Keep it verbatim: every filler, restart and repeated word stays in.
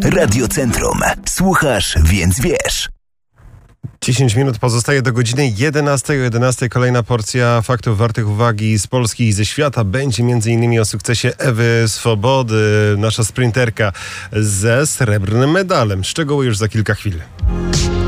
Radio Centrum. Słuchasz, więc wiesz. dziesięć minut pozostaje do godziny jedenastej. O jedenastej kolejna porcja faktów wartych uwagi z Polski i ze świata. Będzie między innymi o sukcesie Ewy Swobody, nasza sprinterka ze srebrnym medalem. Szczegóły już za kilka chwil.